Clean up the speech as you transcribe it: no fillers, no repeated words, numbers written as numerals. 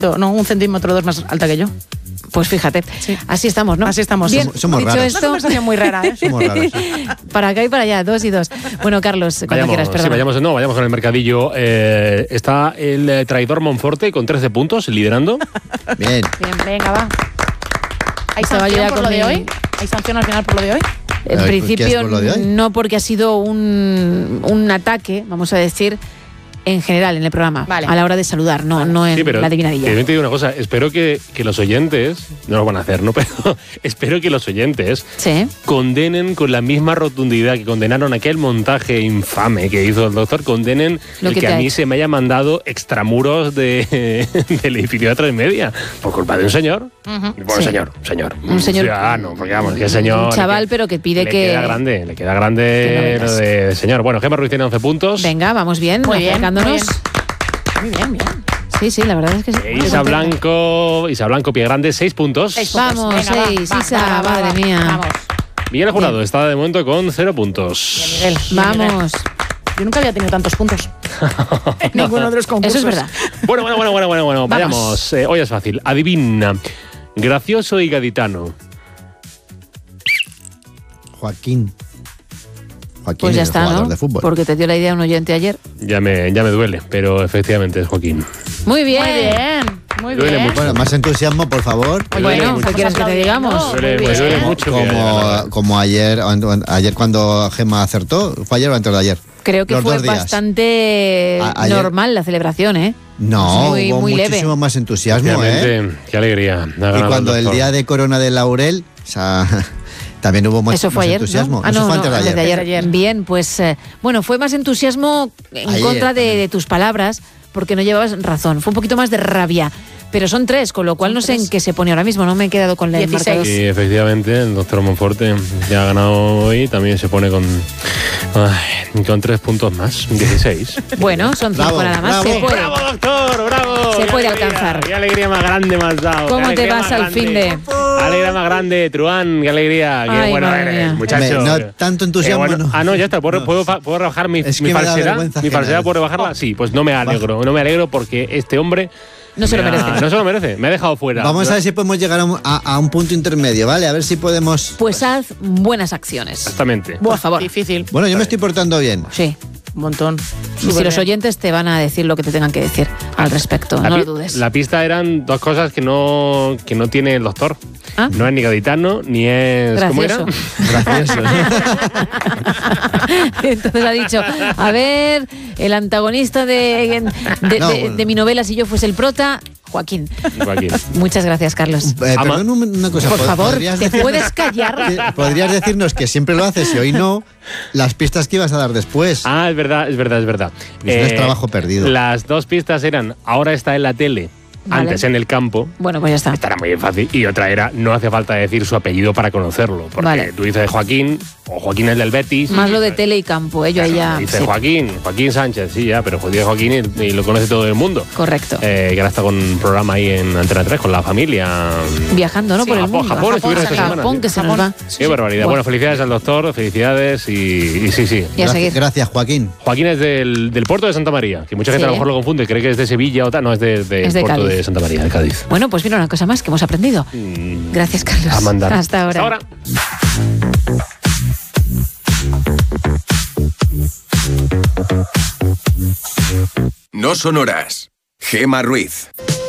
no, 1 centímetro o 2 más alta que yo. Pues fíjate, sí. Así estamos, ¿no? Así estamos. Bien, somos dicho raros. esto, Una conversación muy rara, ¿eh? Somos raros. Para acá y para allá, 2 y 2. Bueno, Carlos, cuando quieras, perdón. Vayamos con el mercadillo. Está el traidor Monforte con 13 puntos, liderando. Bien. Bien, venga, va. ¿Hay Estaba sanción yo ya por con lo de mi- hoy? ¿Hay sanción al final por lo de hoy? En A ver, ¿qué principio es por lo de hoy? no, porque ha sido un ataque, vamos a decir, en general en el programa, Vale. a la hora de saludar, no en Sí, pero la adivinadilla. te digo una cosa, espero que los oyentes, no lo van a hacer, ¿no? Pero espero que los oyentes Sí. condenen con la misma rotundidad que condenaron aquel montaje infame que hizo el doctor, condenen Lo el que que te a ha mí hecho. se me haya mandado extramuros del edificio de 3:30 por culpa de un señor. Bueno, Sí. señor. Un señor- ciudadano, porque vamos, que señor. Un chaval, pero que pide le que... queda grande que no lo vengas. de señor. Bueno, Gemma Ruiz tiene 11 puntos. Venga, vamos bien, Muy bien, acercándonos. muy bien. Sí, la verdad es que sí. Isa Blanco, Pie Grande, 6 puntos. 6 puntos. Vamos, Venga, va, 6, va, Isa, va, madre mía. Vamos. Miguel Jurado está de momento con 0 puntos. Miguel, Vamos. Yo nunca había tenido tantos puntos. En ninguno de los concursos. Eso es verdad. Bueno, vayamos. Hoy es fácil. Adivina. Gracioso y gaditano. Joaquín. Pues ya es el está, jugador ¿no? de fútbol. Porque te dio la idea un oyente ayer. Ya me duele, pero efectivamente es Joaquín. Muy bien. Muy bien, muy Duele bien. mucho. Bueno, más entusiasmo, por favor. Me duele Bueno, mucho. ¿qué quieres que te digamos? Me duele mucho. que haya ganado. Como ayer cuando Gemma acertó. ¿Fue ayer o antes de ayer? Creo que Los fue 2 días. bastante Ayer- normal la celebración, ¿eh? No, Muy- hubo muy leve. muchísimo más entusiasmo, ¿eh? Efectivamente, qué alegría. Ha Y ganado cuando el doctor. día de Corona de Laurel, o sea, también hubo más, Eso fue más ayer, entusiasmo. ¿no? Eso fue antes de antes ayer. de ayer. Bien, pues bueno, fue más entusiasmo en Ayer contra también. de tus palabras, porque no llevabas razón. Fue un poquito más de rabia. Pero son 3, con lo cual no sé en qué se pone ahora mismo. No me he quedado con el 16. marcador. Sí, efectivamente, el doctor Monforte ya ha ganado hoy, también se pone con 3 puntos más, 16. Bueno, son 5 Bravo, nada más. bravo. Se puede. ¡Bravo, doctor! ¡Bravo! Se ¡Qué puede alegría! alcanzar. ¡Qué alegría más grande me has dado! ¿Cómo ¡Qué te alegría vas más al grande! fin de...? ¡Alegría más grande, Truán! ¡Qué alegría! ¡Qué Ay, bueno madre eres, mía. muchacho! No tanto entusiasmo, Bueno. no. Ah, no, ya está. ¿Puedo rebajar mi Es que me da falsedad? vergüenza ¿Mi ajena. falsedad puedo rebajarla? Sí, pues no me alegro. No me alegro porque este hombre... No se lo merece. No se lo merece. Me ha dejado fuera. Vamos a ver si podemos llegar a un punto intermedio, ¿vale? A ver si podemos... Pues haz buenas acciones. Exactamente. Por favor. Difícil. Bueno, yo me estoy portando bien. Sí. Un montón. Y si los oyentes te van a decir lo que te tengan que decir al respecto, no lo dudes. La pista eran 2 cosas que no tiene el doctor. ¿Ah? No es ni gaditano, ni es... ¿Cómo era? Gracioso. Entonces ha dicho, a ver, el antagonista de mi novela, si yo fuese el prota, Joaquín. Joaquín. Muchas gracias, Carlos. Perdón una cosa. Por favor, ¿podrías ¿te decirnos- puedes callar? Podrías decirnos que siempre lo haces y hoy no, las pistas que ibas a dar después. Ah, es verdad. No es trabajo perdido. Las 2 pistas eran, ahora está en la tele, Vale. antes en el campo. Bueno, pues ya está. Estará muy fácil. Y otra era, no hace falta decir su apellido para conocerlo. Porque Vale. tú dices Joaquín, o Joaquín es del Betis. Más lo de tele y campo, yo ahí ya... Dice sí. Joaquín Sánchez, sí, ya, pero Joaquín y lo conoce todo el mundo. Correcto. Que ahora está con un programa ahí en Antena 3 con la familia. Viajando, ¿no? Sí, por el Japón, mundo. Japón, estuvieron esta semana, Japón, sí. que se nos va. Qué barbaridad. Bueno. Bueno, felicidades al doctor, felicidades y sí. Y a seguir. Gracias, Joaquín. Joaquín es del puerto de Santa María, que mucha gente Sí. a lo mejor lo confunde, cree que es de Sevilla o tal. No, es del Es de puerto Cádiz. de Santa María, de Cádiz. Bueno, pues mira una cosa más que hemos aprendido. Gracias, Carlos. A mandar. Hasta ahora. Hasta ahora. No son horas. Gemma Ruiz.